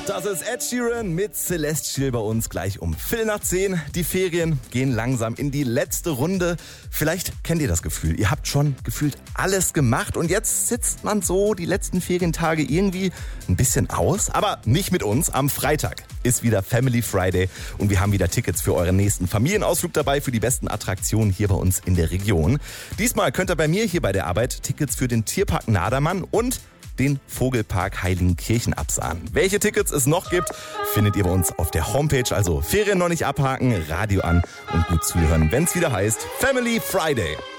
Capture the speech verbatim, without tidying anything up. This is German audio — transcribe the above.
Das ist Ed Sheeran mit Celestial bei uns gleich um Viertel nach zehn. Die Ferien gehen langsam in die letzte Runde. Vielleicht kennt ihr das Gefühl. Ihr habt schon gefühlt alles gemacht und jetzt sitzt man so die letzten Ferientage irgendwie ein bisschen aus. Aber nicht mit uns. Am Freitag ist wieder Family Friday und wir haben wieder Tickets für euren nächsten Familienausflug dabei, für die besten Attraktionen hier bei uns in der Region. Diesmal könnt ihr bei mir hier bei der Arbeit Tickets für den Tierpark Nadermann und den Vogelpark Heiligenkirchen absahen. Welche Tickets es noch gibt, findet ihr bei uns auf der Homepage. Also Ferien noch nicht abhaken, Radio an und gut zuhören, wenn es wieder heißt Family Friday.